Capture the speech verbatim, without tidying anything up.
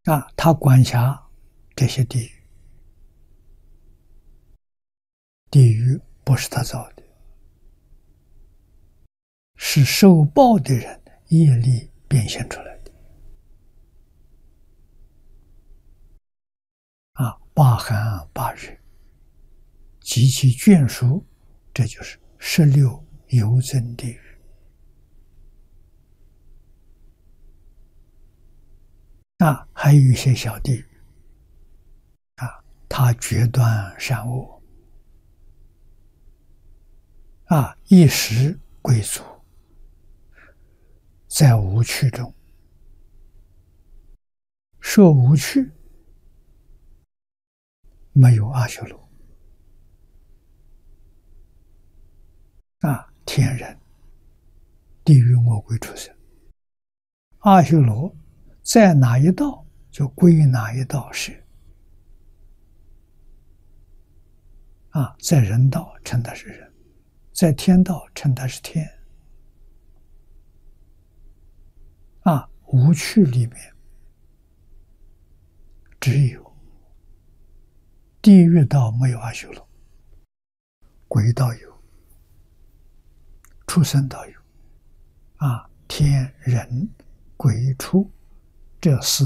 啊，他管辖这些地狱，地狱不是他造的，是受报的人业力变现出来的。啊，八寒八热，极其眷属，这就是十六游增地狱。啊，还有一些小地狱，啊，它决断善恶，啊，一时归宿，在无趣中，说无趣，没有阿修罗，啊，天人、地狱、魔鬼、畜生，阿修罗在哪一道就归哪一道是。啊，在人道称它是人，在天道称它是天。啊，无趣里面只有地狱道没有阿修罗，鬼道有，畜生道有。啊，天人鬼畜这四